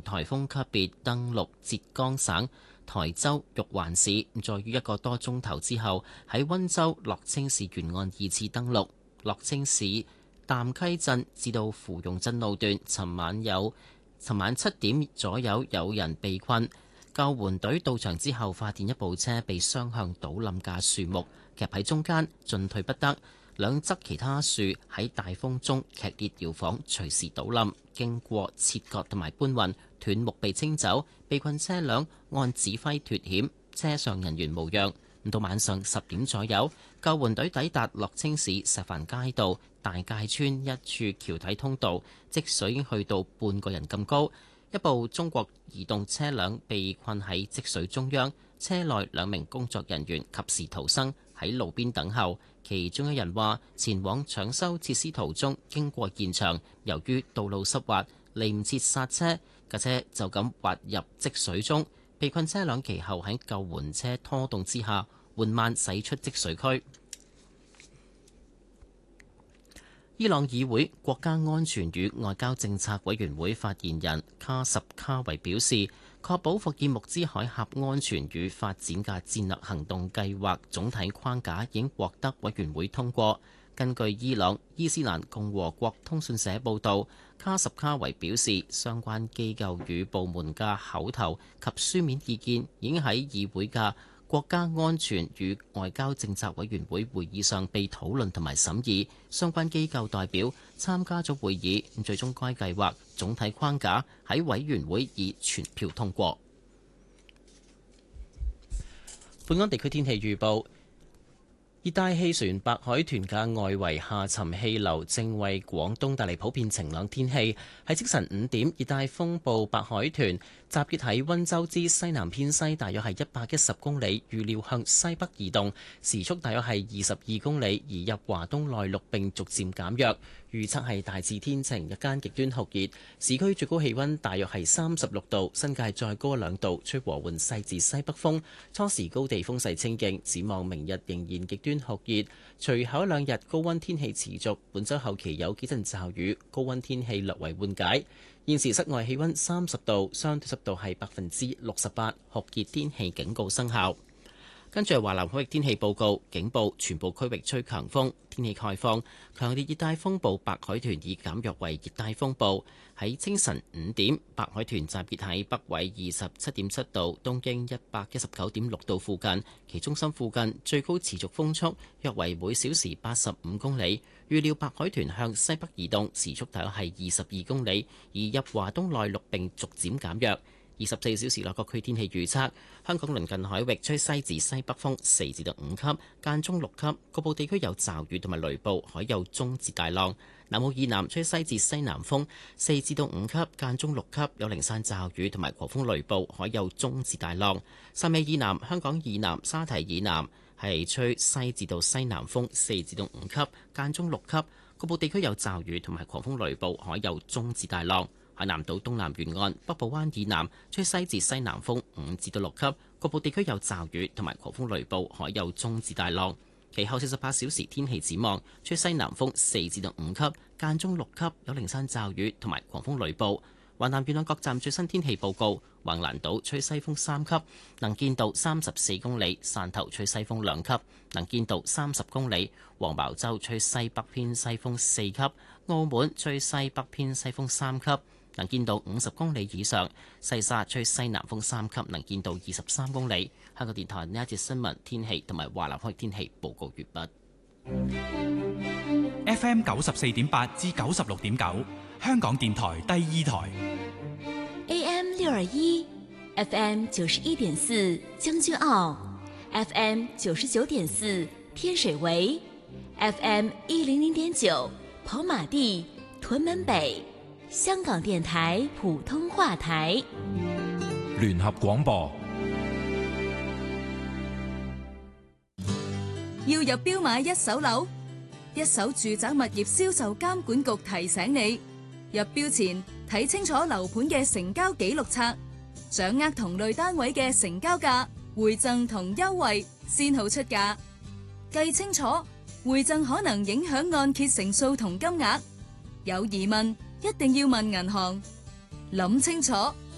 颱風級別登陸浙江省台州玉環市，在於1個多鐘頭之後喺溫州樂清市沿岸2次登陸。樂清市淡溪鎮至到芙蓉鎮路段，尋晚7點左右有人被困，救援隊到場之後發現一部車被雙向倒冧嘅樹木夾喺中間，進退不得。兩側其他樹喺大風中劇烈搖晃，隨時倒冧。經過切割同埋搬運，斷木被清走，被困車輛按指揮脫險，車上人員無恙。到晚上10點左右，救援隊抵達樂清市石帆街道大界村一處橋體通道，積水已經去到半個人咁高。一部中國移動車輛被困喺積水中央，車內2名工作人員及時逃生，喺路邊等候。其中一人話，前往搶修設施途中經過現場，由於道路濕滑，嚟唔切剎車，架車就咁滑入積水中。被困車輛其後喺救援車拖動之下，緩慢駛出積水區。伊朗議會國家安全與外交政策委員會發言人卡什卡維表示，確保霍爾木茲海峽安全與發展嘅戰略行動計劃總體框架已經獲得委員會通過。根據伊朗伊斯蘭共和國通訊社報導，卡什卡維表示，相關機構與部門嘅口頭及書面意見已經喺議會嘅國家安全與外交政策委員會會議上被討論同埋審議，相關機構代表參加咗會議，最終該計劃總體框架喺委員會以全票通過。本港地區天氣預報。熱帶氣旋白海豚嘅外圍下沉氣流正為廣東帶嚟普遍晴朗天氣。喺清晨5點，熱帶風暴白海豚集結喺溫州之西南偏西，大約係110公里，預料向西北移動，時速大約係22公里，移入華東內陸並逐漸減弱。預測係大致天晴，日間極端酷熱，市區最高氣溫大約係36度，新界再高2度，吹和緩西至西北風，初時高地風勢清勁。展望明日仍然極端酷熱，隨後2日高溫天氣持續，本週後期有幾陣驟雨，高溫天氣略為緩解。現時室外氣溫30度，相對濕度係68%，酷熱天氣警告生效。跟住係華南海域天氣報告，警報全部區域吹強風，天氣概況，強烈熱帶風暴白海豚已減弱為熱帶風暴。喺清晨5點，白海豚集結喺北緯27.7度、東經119.6度附近，其中心附近最高持續風速約為每小時85公里。預料白海豚向西北移動，時速大約係22公里，移入華東內陸並逐漸減弱。24小時內各區天氣預測：香港鄰近海域吹西至西北風4至5級，間中6級，局部地區有驟雨同埋雷暴，海有中至大浪。南澳以南吹西至西南風4至5級，間中6級，有零散驟雨同埋狂風雷暴，海有中至大浪。汕尾以南、香港以南、沙堤以南係吹西至到西南風4至5級，間中6級，局部地區有驟雨同埋狂風雷暴，海有中至大浪。海南島東南沿岸、北部灣以南吹西至西南風5至6級，局部地區有驟雨同埋狂風雷暴，海有中至大浪。其後48小時天氣展望，吹西南風4至5級，間中6級，有零散驟雨同埋狂風雷暴。華南沿岸各站最新天氣報告：橫瀾島吹西風3級，能見度34公里；汕頭吹西風2級，能見度30公里；黃茅洲吹西北偏西風4級；澳門吹西北偏西風3級，能見度50公里以上；西沙吹西南風3級，能見度23公里。香港電台呢一節新聞天氣同埋華南海天氣報告完畢。 FM 94.8至96.9，香港電台第2台。 AM 621 FM 91.4將軍澳 FM 99.4天水圍 FM 100.9跑馬地屯門北，香港電台普通話台。 聯合廣播。 要入標買一手樓，一手住宅物業銷售監管局提醒你，入標前睇清楚樓盤嘅成交記錄冊，掌握同類單位嘅成交價、回贈同優惠，先好出價。計清楚，回贈可能影響按揭成數同金額。有疑問一定要問銀行，諗清楚